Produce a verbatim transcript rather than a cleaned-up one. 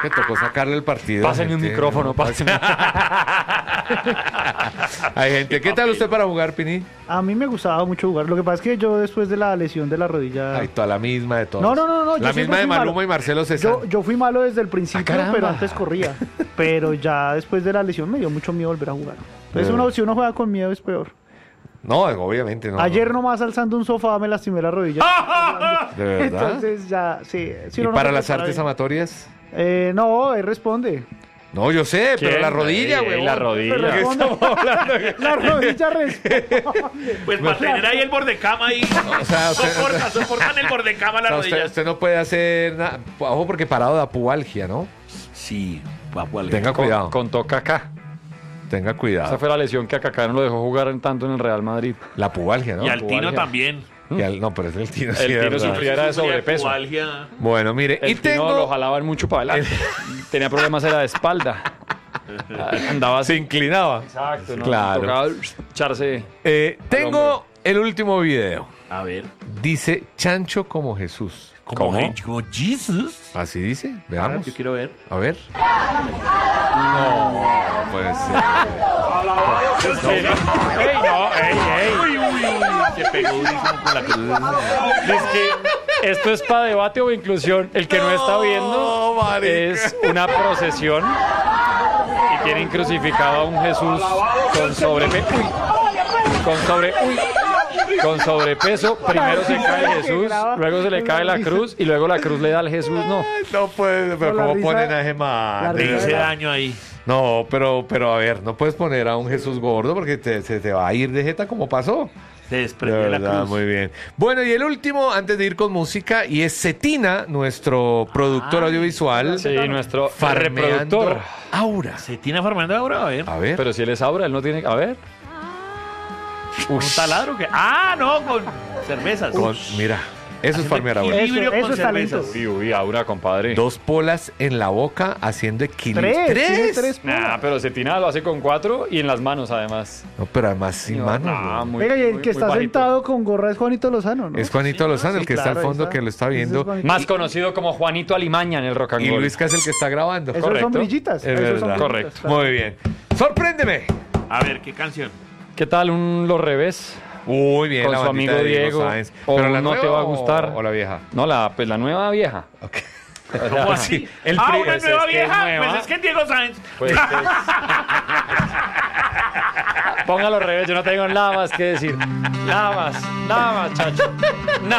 Me tocó sacarle el partido. Pásenme un micrófono, pásenme. Hay gente. ¿Qué tal usted para jugar, Pini? A mí me gustaba mucho jugar. Lo que pasa es que yo después de la lesión de la rodilla... Ay, toda la misma de todos. No, no, no, no. La yo misma de siempre fui Maluma malo. y Marcelo César. Yo, yo fui malo desde el Ah, principio, caramba. pero antes corría. Pero ya después de la lesión me dio mucho miedo volver a jugar. Entonces, Eh. uno, si uno juega con miedo es peor. No, obviamente no. Ayer no. nomás alzando un sofá me lastimé la rodilla. ¿De verdad? Entonces ya, sí. si ¿Y uno no para se las prepara artes bien. amatorias? Eh, no, él responde. No, yo sé, pero ¿Quién? la rodilla, Ey, güey. la rodilla. ¿Qué estamos hablando? La rodilla responde. Pues para tener ahí el bordecama ahí. O sea, usted- soporta, soportan el bordecama la O sea, usted, rodilla. usted no puede hacer nada. Ojo, porque parado da pubalgia, ¿no? Sí, papu, Ale. Tenga Con, cuidado. contó Kaká. Tenga Esa cuidado. fue la lesión que a Kaká no lo dejó jugar en tanto en el Real Madrid. La pubalgia, ¿no? Y al Tino pubalgia. también. Y al- no, pero es el Tino. sí, El es Tino verdad. sufría era de sobrepeso. Pubalgia. Bueno, mire, El y Tino tengo. lo jalaban mucho para adelante. Tenía problemas era de espalda. Andaba Se así. inclinaba. Exacto, ¿no? Claro. Tocaba echarse. Eh, tengo el último video. A ver. Dice Chancho como Jesús. Como, ¿Cómo? como Jesus. Así dice. Ah, Veamos. yo quiero ver. A ver. No, puede ser. ¡Ey, no! ¡Ey, ey! Uy, uy, uy. Se pegó durísimo con la cruz. Es que esto es para debate o inclusión. El que no, está viendo marica. es una procesión y tienen crucificado a un Jesús con sobrepeso. Con sobre, uy, con sobrepeso. Primero se cae Jesús, luego se le cae la cruz y luego la cruz le da al Jesús. No. No puede, pero Con la ¿cómo risa- ponen a ese man? la De Le risa hice verdad. daño ahí. No, pero, pero a ver, no puedes poner a un Jesús gordo porque te- se te va a ir de jeta como pasó. Se De desprendió la verdad, cruz. muy bien. Bueno, y el último, antes de ir con música, y es Cetina, nuestro productor Ah, audiovisual, Sí, nuestro farmeando reproductor. Aura. Se tiene Fernando ahora, a ver. A ver. Pero si él es Aura, él no tiene. A ver. ¿Un taladro que? Ah, no, con cervezas. Con- mira, eso es farmear Aura. Equilibrio Eso- con eso es talento. cervezas. Uy, uy, Aura, compadre. Dos polas en la boca haciendo equilibrio. Tres. tiene tres Nah, polas. pero Cetina lo hace con cuatro y en las manos además. No, pero además sin No, manos. nah, güey. muy- Venga, y el muy- que muy está bajito. sentado con gorra es Juanito Lozano, ¿no? Es Juanito Lozano, el Sí, que está claro, al ahí fondo, está. que lo está Ese es viendo. Juanito. Más conocido como Juanito Alimaña en el rock and Y roll. Luis, que es el que está grabando. Esos correcto. son brillitas. Es esos son verdad. brillitas, Correcto. claro. Muy bien. ¡Sorpréndeme! A ver, ¿qué canción? ¿Qué tal un Los Revés? Muy bien, Con la su bandita amigo de Diego, Sáenz. o ¿Pero la no te nueva va a o- gustar. O la vieja. No, la, pues la nueva vieja. O sea, ¿Cómo así? el ah, pri- una es- nueva es que es vieja. nueva. Pues es que Diego Sáenz. Pues, pues, ponga Los Revés, yo no tengo nada más que decir. Nada más, nada más, chacho. Nada.